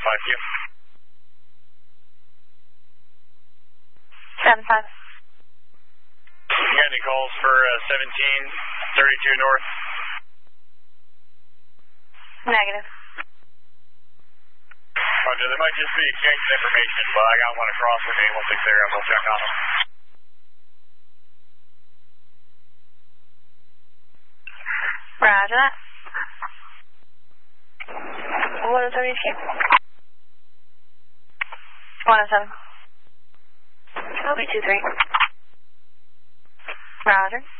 5Q. 7-5. You got any calls for 1732 North? Negative. Roger, they might just be exchanging information, but I got one across with me. Once they're there, I'll check on them. Roger that. 107 HQ. 107. LB23. Roger.